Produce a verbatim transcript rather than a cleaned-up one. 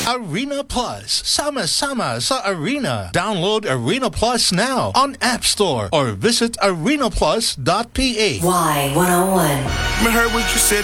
Arena Plus. Sama-sama sa Arena. Download Arena Plus now on App Store or visit arena plus dot p h. Y one oh one. I heard what you said.